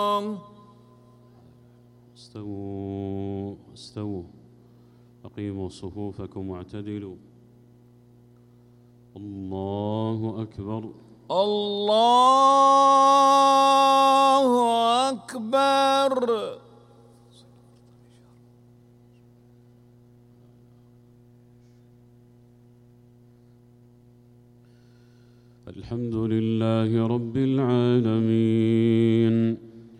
استووا استووا أقيموا صفوفكم واعتدلوا. الله أكبر الله أكبر. الحمد لله رب العالمين.